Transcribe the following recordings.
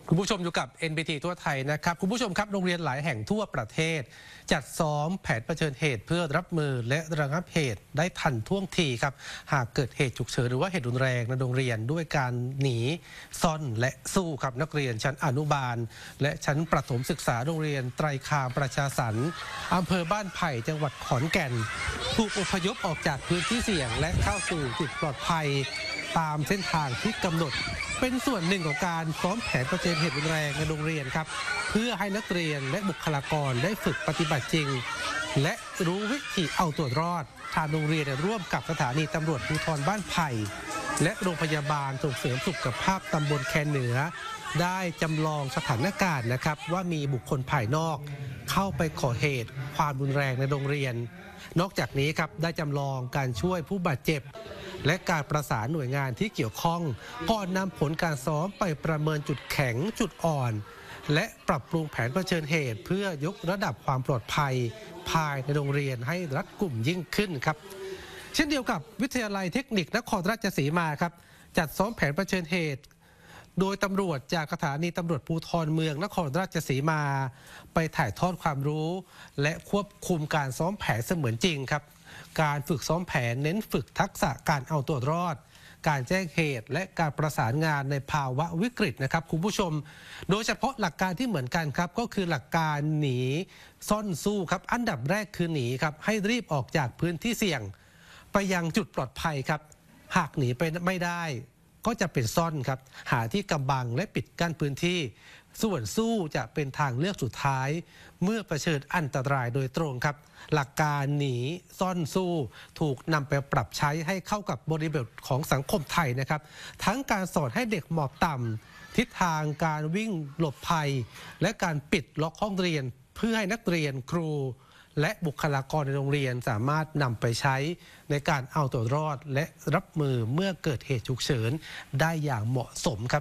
คุณผู้ชมอยู่กับ NBT ทั่วไทยนะครับคุณผู้ชมครับโรงเรียนหลายแห่งทั่วประเทศจัดซ้อมแผนเผชิญเหตุเพื่อรับมือและระงับเหตุได้ทันท่วงทีครับหากเกิดเหตุฉุกเฉินหรือว่าเหตุรุนแรงในโรงเรียนด้วยการหนีซ่อนและสู้ครับนักเรียนชั้นอนุบาลและชั้นประถมศึกษาโรงเรียนไตรคามประชาสรรค์อำเภอบ้านไผ่จังหวัดขอนแก่นถูกอพยพออกจากพื้นที่เสี่ยงและเข้าสู่จุดปลอดภัยตามเส้นทางที่กำหนดเป็นส่วนหนึ่งของการซ้อมแผนเผชิญเหตุรุนแรงในโรงเรียนครับเพื่อให้นักเรียนและบุคลากรได้ฝึกปฏิบัติจริงและรู้วิธีเอาตัวรอดทางโรงเรียนร่วมกับสถานีตำรวจภูธรบ้านไผ่และโรงพยาบาลส่งเสริมสุขภาพตำบลแคนเหนือได้จำลองสถานการณ์นะครับว่ามีบุคคลภายนอกเข้าไปก่อเหตุความรุนแรงในโรงเรียนนอกจากนี้ครับได้จำลองการช่วยผู้บาดเจ็บและการประสานหน่วยงานที่เกี่ยวข้องก่อนนำผลการซ้อมไปประเมินจุดแข็งจุดอ่อนและปรับปรุงแผนเผชิญเหตุเพื่อยกระดับความปลอดภัยภายในโรงเรียนให้รัดกุมยิ่งขึ้นครับเช่นเดียวกับวิทยาลัยเทคนิคนครราชสีมาครับจัดซ้อมแผนเผชิญเหตุโดยตำรวจจากสถานีตำรวจภูธรเมืองนครราชสีมาไปถ่ายทอดความรู้และควบคุมการซ้อมแผนเสมือนจริงครับการฝึกซ้อมแผนเน้นฝึกทักษะการเอาตัวรอดการแจ้งเหตุและการประสานงานในภาวะวิกฤตนะครับคุณผู้ชมโดยเฉพาะหลักการที่เหมือนกันครับก็คือหลักการหนีซ่อนสู้ครับอันดับแรกคือหนีครับให้รีบออกจากพื้นที่เสี่ยงไปยังจุดปลอดภัยครับหากหนีไปไม่ได้ก็จะเป็นซ่อนครับหาที่กำบังและปิดกั้นพื้นที่ส่วนสู้จะเป็นทางเลือกสุดท้ายเมื่อเผชิญอันตรายโดยตรงครับหลักการหนีซ่อนสู้ถูกนำไปปรับใช้ให้เข้ากับบริบทของสังคมไทยนะครับทั้งการสอนให้เด็กหมอบต่ำทิศทางการวิ่งหลบภัยและการปิดล็อกห้องเรียนเพื่อให้นักเรียนครูและบุคลากรในโรงเรียนสามารถนำไปใช้ในการเอาตัวรอดและรับมือเมื่อเกิดเหตุฉุกเฉินได้อย่างเหมาะสมครับ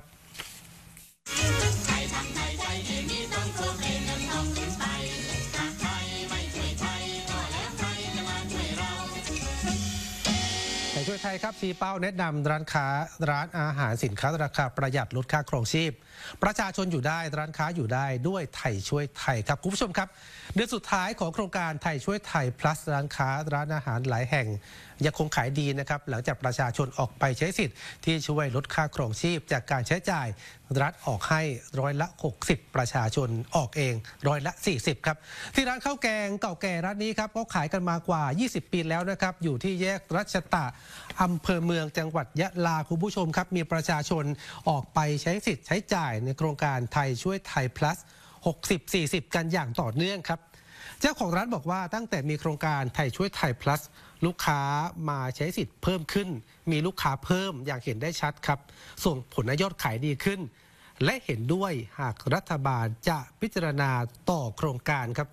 ช่วยไทยครับชี้เป้าแนะนำร้านค้าร้านอาหารสินค้าราคาประหยัดลดค่าครองชีพประชาชนอยู่ได้ร้านค้าอยู่ได้ด้วยไทยช่วยไทยครับคุณผู้ชมครับเดือนสุดท้ายของโครงการไทยช่วยไทย plus ร้านค้าร้านอาหารหลายแห่งยังคงขายดีนะครับหลังจากประชาชนออกไปใช้สิทธิ์ที่ช่วยลดค่าครองชีพจากการใช้จ่ายรัฐออกให้60%ประชาชนออกเอง40%ครับที่ร้านข้าวแกงเก่าแก่ร้านนี้ครับก็ขายกันมากว่า20 ปีแล้วนะครับอยู่ที่แยกรัชตะอำเภอเมืองจังหวัดยะลาคุณผู้ชมครับมีประชาชนออกไปใช้สิทธิ์ใช้จ่ายในโครงการไทยช่วยไทย plus 60-40 กันอย่างต่อเนื่องครับเจ้าของร้านบอกว่าตั้งแต่มีโครงการไทยช่วยไทย plus ลูกค้ามาใช้สิทธิ์เพิ่มขึ้นมีลูกค้าเพิ่มอย่างเห็นได้ชัดครับส่งผลให้ยอดขายดีขึ้นและเห็นด้วยหากรัฐบาลจะพิจารณาต่อโครงการครับ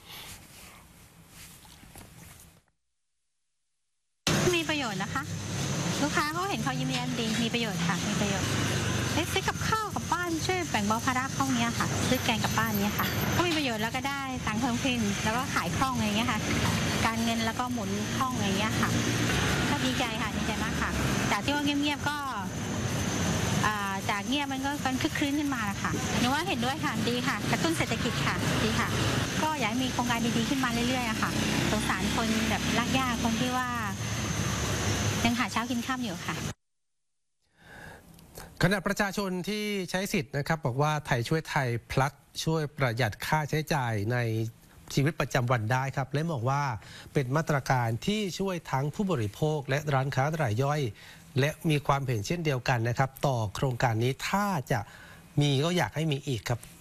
มีประโยชน์นะคะลูกค้าเขาเห็นเขายิ้มแย้มดีมีประโยชน์ค่ะมีประโยชน์ซื้อกับข้าวกับบ้านช่วยแบ่งเบาภาระเข้าเนี้ยค่ะซื้อแกงกับบ้านเนี้ยค่ะก็มีประโยชน์แล้วก็ได้ตังค์เพิ่มขึ้นแล้วก็ขายคล่องอะไรเงี้ยค่ะการเงินแล้วก็หมุนคล่องอะไรเงี้ยค่ะก็ดีใจค่ะดีใจมากค่ะจากที่ว่าเงียบๆก็จากเงียบมันก็คึกคืนขึ้นมาค่ะหนูว่าเห็นด้วยค่ะดีค่ะกระตุ้นเศรษฐกิจค่ะดีค่ะก็อยากให้มีโครงการดีๆขึ้นมาเรื่อยๆค่ะสงสารคนแบบลากยากคนที่ว่ายังหาเช้ากินค่ำอยู่ค่ะขณะประชาชนที่ใช้สิทธิ์นะครับบอกว่าไทยช่วยไทย plus ช่วยประหยัดค่าใช้จ่ายในชีวิตประจำวันได้ครับและมองว่าเป็นมาตรการที่ช่วยทั้งผู้บริโภคและร้านค้ารายย่อยและมีความเห็นเช่นเดียวกันนะครับต่อโครงการนี้ถ้าจะมีก็อยากให้มีอีกครับ